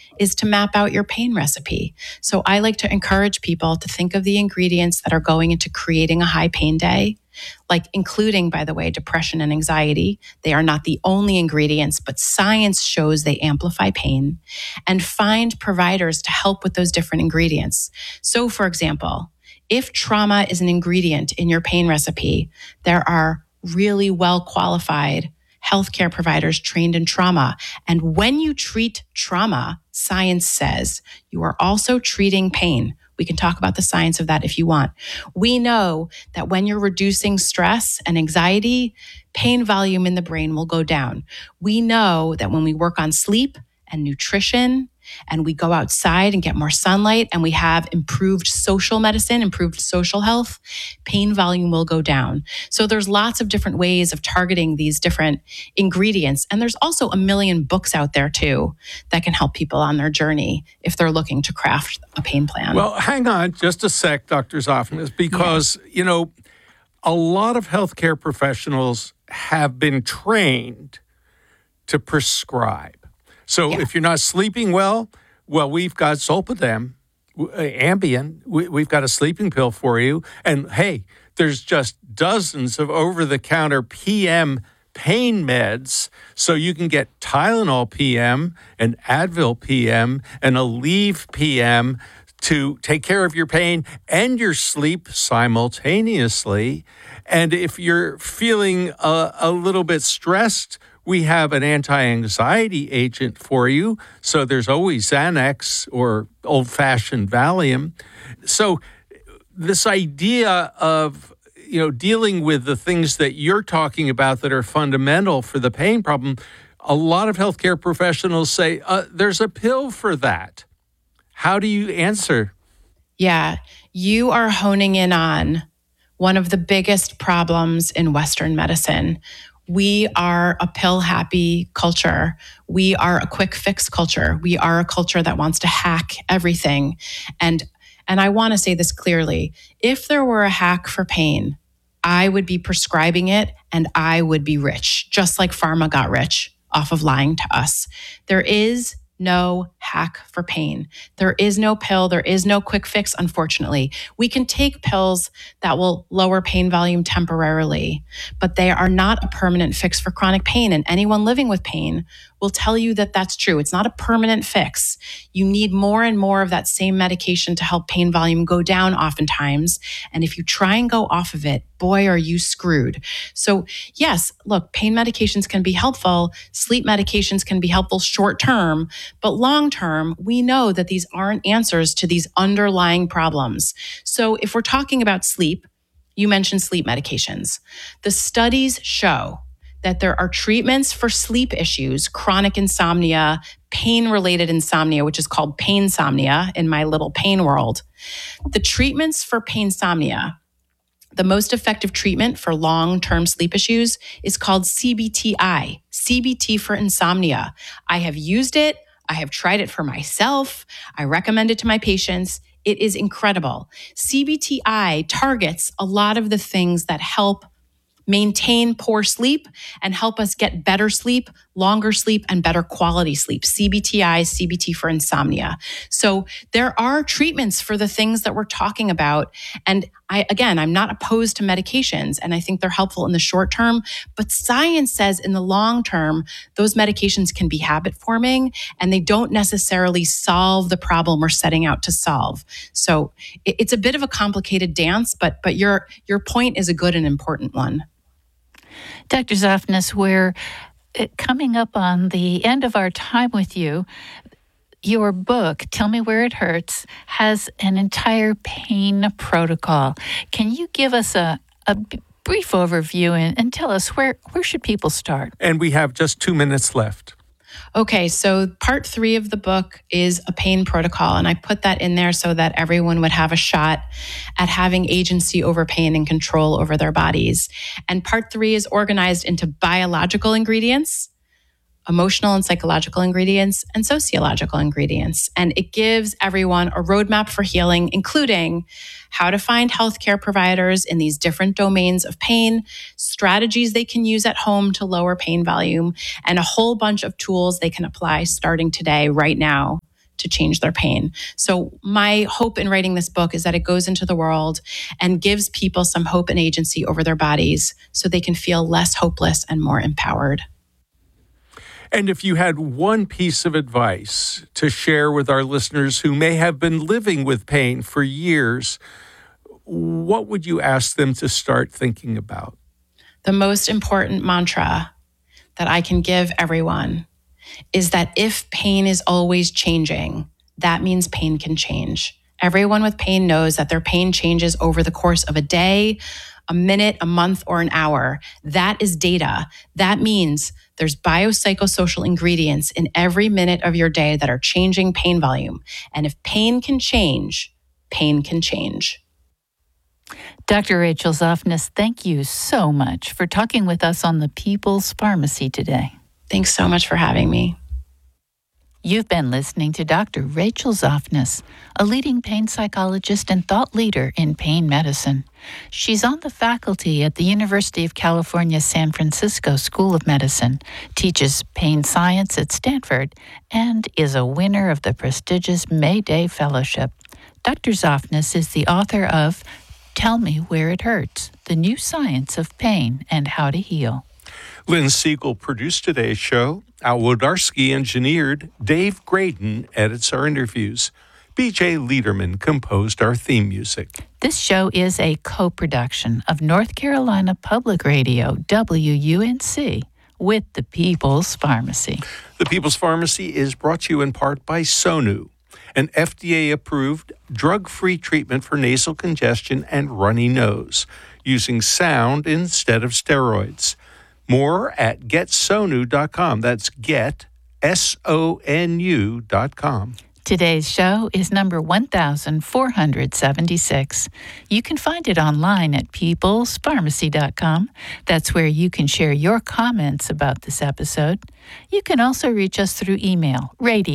is to map out your pain recipe. So I like to encourage people to think of the ingredients that are going into creating a high pain day, like including, by the way, depression and anxiety. They are not the only ingredients, but science shows they amplify pain, and find providers to help with those different ingredients. So, for example, if trauma is an ingredient in your pain recipe, there are really well qualified healthcare providers trained in trauma. And when you treat trauma, science says you are also treating pain. We can talk about the science of that if you want. We know that when you're reducing stress and anxiety, pain volume in the brain will go down. We know that when we work on sleep and nutrition, and we go outside and get more sunlight, and we have improved social medicine, improved social health, pain volume will go down. So there's lots of different ways of targeting these different ingredients. And there's also a million books out there too that can help people on their journey if they're looking to craft a pain plan. Well, hang on just a sec, Dr. Zoffness, because, a lot of healthcare professionals have been trained to prescribe. So if you're not sleeping well, we've got Zolpidem, Ambien. We've got a sleeping pill for you. And hey, there's just dozens of over-the-counter PM pain meds. So you can get Tylenol PM and Advil PM and Aleve PM to take care of your pain and your sleep simultaneously. And if you're feeling a little bit stressed, we have an anti-anxiety agent for you. So there's always Xanax or old-fashioned Valium. So this idea of, dealing with the things that you're talking about that are fundamental for the pain problem, a lot of healthcare professionals say, there's a pill for that. How do you answer? Yeah, you are honing in on one of the biggest problems in Western medicine. We are a pill-happy culture. We are a quick fix culture. We are a culture that wants to hack everything. And I want to say this clearly. If there were a hack for pain, I would be prescribing it and I would be rich, just like pharma got rich off of lying to us. There is no hack for pain. There is no pill. There is no quick fix, unfortunately. We can take pills that will lower pain volume temporarily, but they are not a permanent fix for chronic pain. And anyone living with pain will tell you that that's true. It's not a permanent fix. You need more and more of that same medication to help pain volume go down oftentimes. And if you try and go off of it, boy, are you screwed. So yes, look, pain medications can be helpful. Sleep medications can be helpful short term, but long term, we know that these aren't answers to these underlying problems. So if we're talking about sleep, you mentioned sleep medications. The studies show that there are treatments for sleep issues, chronic insomnia, pain-related insomnia, which is called painsomnia in my little pain world. The treatments for painsomnia, the most effective treatment for long-term sleep issues is called CBTI, CBT for insomnia. I have used it. I have tried it for myself. I recommend it to my patients. It is incredible. CBTI targets a lot of the things that help maintain poor sleep and help us get better sleep, longer sleep, and better quality sleep. CBTI, CBT for insomnia. So there are treatments for the things that we're talking about. And I'm not opposed to medications, and I think they're helpful in the short term, but science says in the long term, those medications can be habit forming and they don't necessarily solve the problem we're setting out to solve. So it's a bit of a complicated dance, but your point is a good and important one. Dr. Zoffness, we're coming up on the end of our time with you. Your book, Tell Me Where It Hurts, has an entire pain protocol. Can you give us a brief overview and tell us where should people start? And we have just 2 minutes left. Okay, so part 3 of the book is a pain protocol, and I put that in there so that everyone would have a shot at having agency over pain and control over their bodies. And part 3 is organized into biological ingredients, emotional and psychological ingredients, and sociological ingredients. And it gives everyone a roadmap for healing, including how to find healthcare providers in these different domains of pain, strategies they can use at home to lower pain volume, and a whole bunch of tools they can apply starting today, right now, to change their pain. So my hope in writing this book is that it goes into the world and gives people some hope and agency over their bodies so they can feel less hopeless and more empowered. And if you had one piece of advice to share with our listeners who may have been living with pain for years, what would you ask them to start thinking about? The most important mantra that I can give everyone is that if pain is always changing, that means pain can change. Everyone with pain knows that their pain changes over the course of a day, a minute, a month, or an hour. That is data. That means there's biopsychosocial ingredients in every minute of your day that are changing pain volume. And if pain can change, pain can change. Dr. Rachel Zoffness, thank you so much for talking with us on the People's Pharmacy today. Thanks so much for having me. You've been listening to Dr. Rachel Zoffness, a leading pain psychologist and thought leader in pain medicine. She's on the faculty at the University of California, San Francisco School of Medicine, teaches pain science at Stanford, and is a winner of the prestigious May Day Fellowship. Dr. Zoffness is the author of Tell Me Where It Hurts, The New Science of Pain and How to Heal. Lynn Siegel produced today's show. Al Wodarski engineered. Dave Graydon edits our interviews. B.J. Liederman composed our theme music. This show is a co-production of North Carolina Public Radio, WUNC, with the People's Pharmacy. The People's Pharmacy is brought to you in part by Sonu, an FDA-approved drug-free treatment for nasal congestion and runny nose, using sound instead of steroids. More at getsonu.com. That's get, SONU.com. Today's show is number 1476. You can find it online at peoplespharmacy.com. That's where you can share your comments about this episode. You can also reach us through email,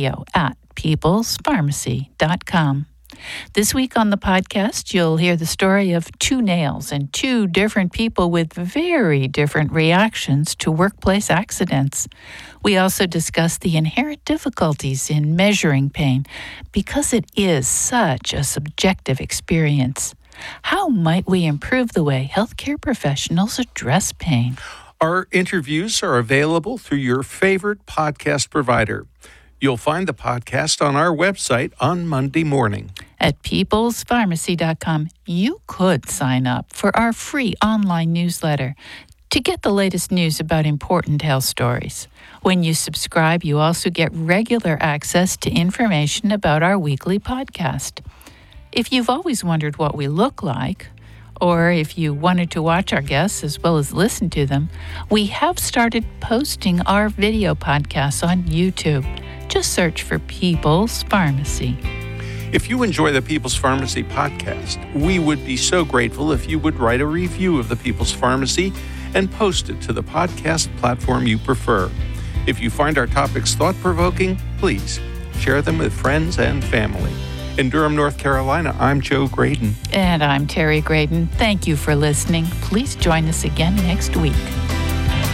radio@peoplespharmacy.com. This week on the podcast, you'll hear the story of two nails and two different people with very different reactions to workplace accidents. We also discuss the inherent difficulties in measuring pain because it is such a subjective experience. How might we improve the way healthcare professionals address pain? Our interviews are available through your favorite podcast provider. You'll find the podcast on our website on Monday morning. At peoplespharmacy.com, you could sign up for our free online newsletter to get the latest news about important health stories. When you subscribe, you also get regular access to information about our weekly podcast. If you've always wondered what we look like, or if you wanted to watch our guests as well as listen to them, we have started posting our video podcasts on YouTube. Just search for People's Pharmacy. If you enjoy the People's Pharmacy podcast, we would be so grateful if you would write a review of the People's Pharmacy and post it to the podcast platform you prefer. If you find our topics thought-provoking, please share them with friends and family. In Durham, North Carolina, I'm Joe Graydon. And I'm Terry Graydon. Thank you for listening. Please join us again next week.